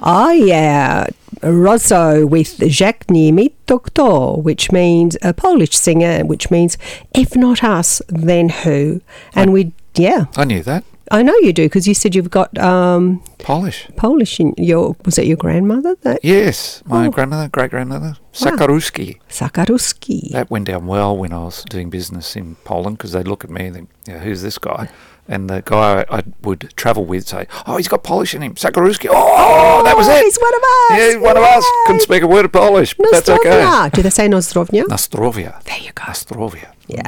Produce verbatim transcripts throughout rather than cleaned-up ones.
Oh, yeah. Rosso with Jacques Niemi Doctor, which means a Polish singer, which means if not us, then who? And I, we, yeah. I knew that. I know you do, because you said you've got um, Polish. Polish in your, was it your grandmother? That? Yes, my Oh. grandmother, great-grandmother, Wow. Sakaruski. Sakaruski. That went down well when I was doing business in Poland, because they'd look at me and think, yeah, who's this guy? And the guy I, I would travel with say, oh, he's got Polish in him, Sakaruski. Oh, that was it. He's one of us. Yeah, he's one of us. Couldn't speak a word of Polish, but that's okay. Nostrovia. Do they say Nostrovia? Nostrovia. There you go. Nostrovia. Yeah.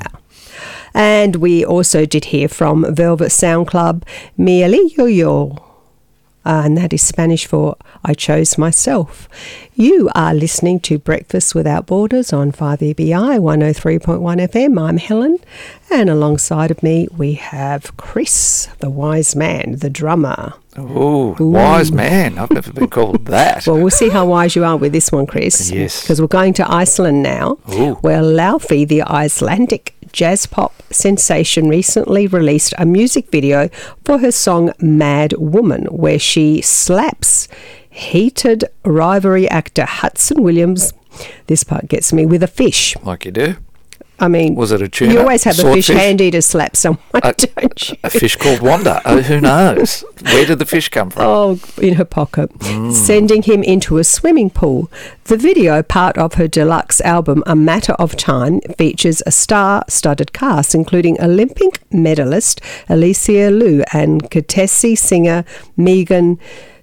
And we also did hear from Velvet Sound Club, Mi elijo yo. Uh, and that is Spanish for I chose myself. You are listening to Breakfast Without Borders on five E B I one oh three point one F M. I'm Helen, and alongside of me we have Chris, the wise man, the drummer. Ooh, wise man. I've never been called that. Well, we'll see how wise you are with this one, Chris. Yes. Because we're going to Iceland now, Ooh. where Laufey, the Icelandic jazz pop sensation, recently released a music video for her song Mad Woman, where she slaps heated rivalry actor Hudson Williams, this part gets me, with a fish. Like you do. I mean, Was it a tuna? you always have a fish, Swordfish? handy to slap someone, A- don't you? A fish called Wanda. Oh, who knows? Where did the fish come from? Oh, in her pocket, Mm. sending him into a swimming pool. The video, part of her deluxe album A Matter of Time, features a star-studded cast, including Olympic medalist Alicia Liu and Kotesi singer Megan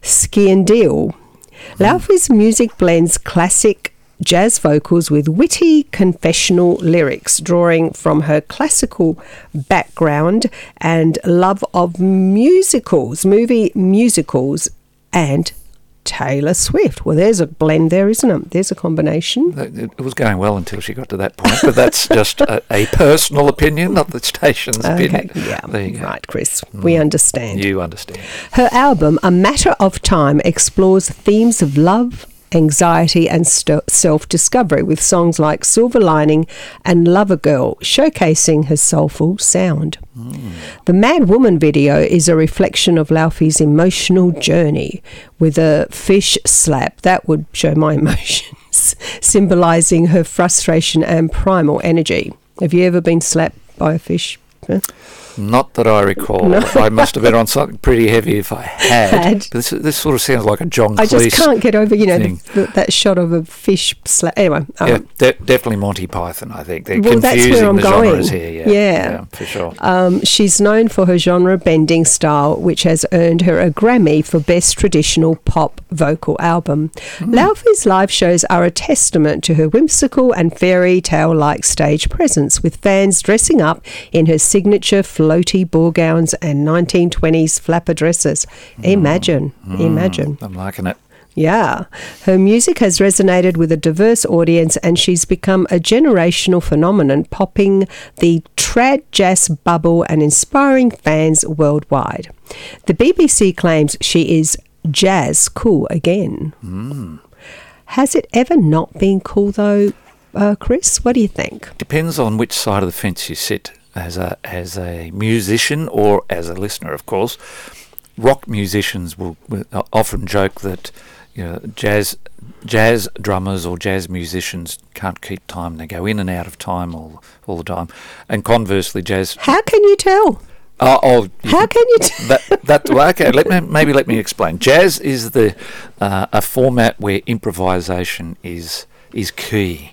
Skiandil. Laufey's music blends classic jazz vocals with witty confessional lyrics, drawing from her classical background and love of musicals, movie musicals, and Taylor Swift. Well, there's a blend there, isn't it? There's a combination. It it was going well until she got to that point, but that's just a, a personal opinion, not the station's Okay, opinion. yeah, There you go. right, Chris. We understand. You understand. Her album, A Matter of Time, explores themes of love, anxiety and st- self-discovery with songs like Silver Lining and Lover Girl, showcasing her soulful sound. Mm. The Mad Woman video is a reflection of Laufey's emotional journey, with a fish slap that would show my emotions, symbolising her frustration and primal energy. Have you ever been slapped by a fish? Huh? Not that I recall. No. I must have been on something pretty heavy if I had. Had. This, this sort of sounds like a John I Cleese. just can't get over, you know, thing. the, that shot of a fish slap. Anyway, um, Yeah, de- definitely Monty Python, I think. They're well, that's confusing where I'm the going. genres here. Yeah, Yeah. for sure. Um, she's known for her genre-bending style, which has earned her a Grammy for Best Traditional Pop Vocal Album. Mm. Laufey's live shows are a testament to her whimsical and fairy tale-like stage presence, with fans dressing up in her signature floaty ball gowns and nineteen twenties flapper dresses. Imagine, Mm. imagine. I'm liking it. Yeah. Her music has resonated with a diverse audience, and she's become a generational phenomenon, popping the trad jazz bubble and inspiring fans worldwide. The B B C claims she is jazz cool again. Mm. Has it ever not been cool though, uh, Chris? What do you think? Depends on which side of the fence you sit as a as a musician or as a listener, of course. Rock musicians will, will often joke that, you know, jazz jazz drummers or jazz musicians can't keep time. They go in and out of time all all the time. And conversely, jazz... How can you tell? Oh, oh How can you tell? that that well, okay? Let me maybe let me explain. Jazz is the uh, a format where improvisation is is key.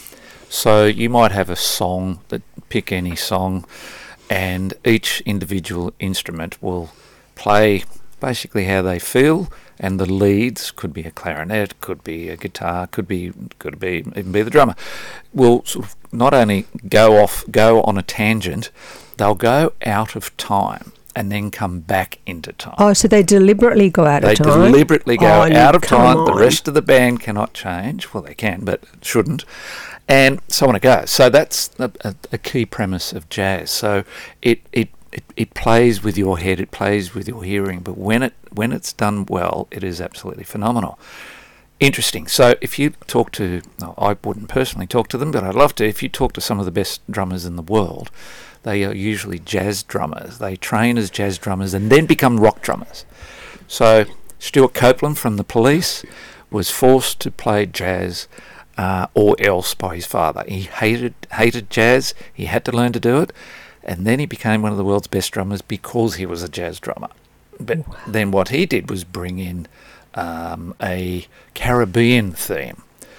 So you might have a song, that pick any song, and each individual instrument will play basically how they feel, and the leads, could be a clarinet, could be a guitar, could be could be even be the drummer, will sort of not only go off go on a tangent, they'll go out of time and then come back into time. Oh, so they deliberately go out They of time? deliberately go Oh, out of come time. The on. rest of the band cannot change. Well, they can, but shouldn't. And so on it goes. So that's a, a, a key premise of jazz. So it, it it it plays with your head, it plays with your hearing, but when it when it's done well, it is absolutely phenomenal. Interesting. So if you talk to, no, I wouldn't personally talk to them, but I'd love to. If you talk to some of the best drummers in the world, they are usually jazz drummers. They train as jazz drummers and then become rock drummers. So Stuart Copeland from The Police was forced to play jazz uh, or else by his father. He hated hated jazz. He had to learn to do it. And then he became one of the world's best drummers because he was a jazz drummer. But wow. then what he did was bring in um, a Caribbean theme.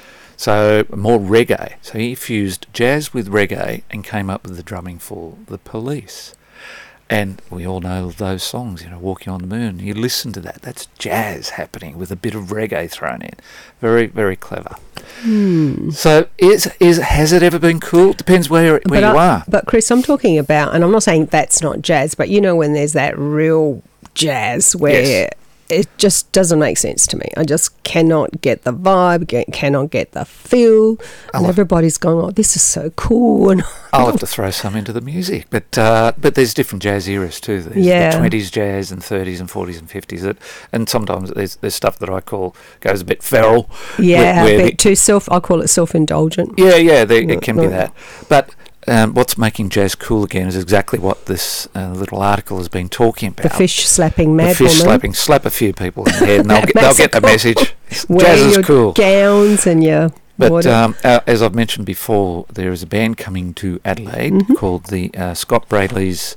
So more reggae. So he fused jazz with reggae and came up with the drumming for The Police. And we all know those songs, you know, Walking on the Moon. You listen to that. That's jazz happening with a bit of reggae thrown in. Very, very clever. Hmm. So is is has it ever been cool? Depends where where but you I, are. But Chris, I'm talking about, and I'm not saying that's not jazz, but you know when there's that real jazz where Yes. it just doesn't make sense to me. I just cannot get the vibe, get, cannot get the feel, and I'll everybody's going, "Oh, this is so cool!" And I'll have to throw some into the music, but uh, but there's different jazz eras too. There's Yeah. the twenties jazz and thirties and forties and fifties, that, and sometimes there's there's stuff that I call goes a bit feral. yeah, where a the- bit too self. I call it self-indulgent. Yeah, yeah, they, No, it can be no. that. But um, what's making jazz cool again is exactly what this uh, little article has been talking about. The fish slapping mad The fish woman. slapping, slap a few people in the head, and they'll get, they'll get the That's message. Wear Jazz is your cool. gowns and your But whatever. um, uh, as I've mentioned before, there is a band coming to Adelaide Mhm. called the uh, Scott Bradley's.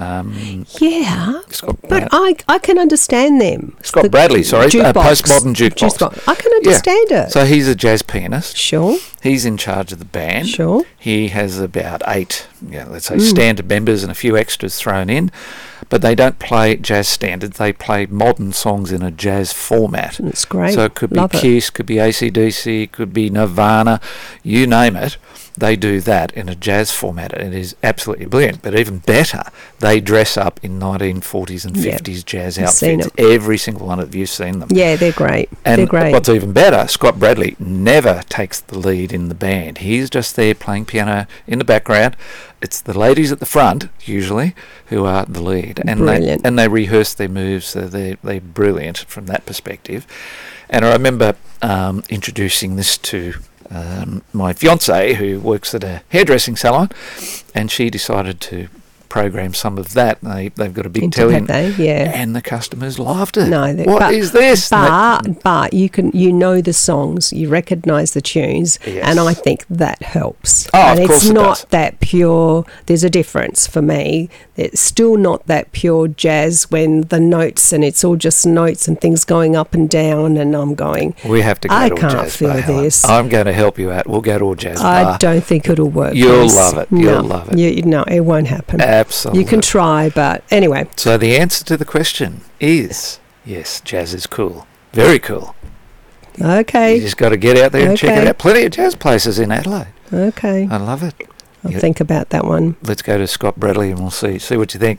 Um, yeah, Scott, but Brad- I I can understand them. Scott The Bradley, sorry, uh, jukebox. postmodern jukebox. I can understand it. So he's a jazz pianist. Sure, He's in charge of the band. sure. He has about eight, yeah, let's say, Mm. standard members and a few extras thrown in, but they don't play jazz standards. They play modern songs in a jazz format. It's great. So it could be Love it. Kiss, could be A C D C, could be Nirvana, you name it. They do that in a jazz format. It is absolutely brilliant. But even better, they dress up in nineteen forties and Yeah. fifties jazz I've seen outfits. Every single one of you've seen them. Yeah, they're great. And they're great. what's even better, Scott Bradley never takes the lead in the band. He's just there playing piano in the background. It's the ladies at the front, usually, who are the lead. And Brilliant. they and they rehearse their moves, so they're, they're brilliant from that perspective. And I remember um, introducing this to um, my fiancée, who works at a hairdressing salon, and she decided to program some of that. They, they've got a big Into telly, have they? Yeah. and the customers loved it. No, they- What but- is this? And they- But but you can you know the songs, you recognise the tunes, Yes. and I think that helps. Oh, and of course it's it not does. that pure. There's a difference for me. It's still not that pure jazz when the notes and it's all just notes and things going up and down, and I'm going. We have to go I to a can't jazz feel bar, Helen. this. I'm going to help you out. We'll go to a jazz I bar. don't think it'll work. You'll Chris. love it. No, You'll love it. You, no, it won't happen. Absolutely. You can try, but anyway. So the answer to the question is yes, jazz is cool. Very cool. You Okay. just got to get out there and check it Okay. out. Plenty of jazz places in Adelaide. Okay. I love it. I'll Yeah. think about that one. Let's go to Scott Bradley and we'll see see what you think.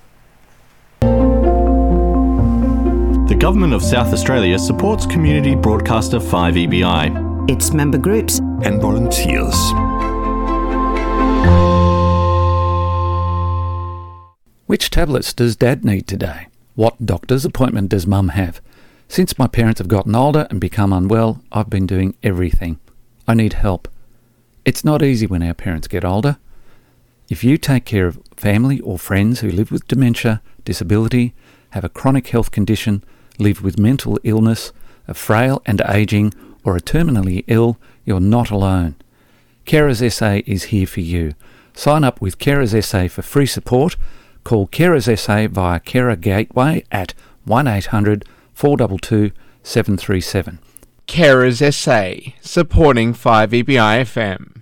The Government of South Australia supports community broadcaster five E B I. Its member groups and volunteers. Which tablets does Dad need today? What doctor's appointment does Mum have? Since my parents have gotten older and become unwell, I've been doing everything. I need help. It's not easy when our parents get older. If you take care of family or friends who live with dementia, disability, have a chronic health condition, live with mental illness, are frail and ageing, or are terminally ill, you're not alone. Carers S A is here for you. Sign up with Carers S A for free support. Call Carers S A via Carer Gateway at one eight hundred four two two seven three seven. Carers S A, supporting five E B I F M.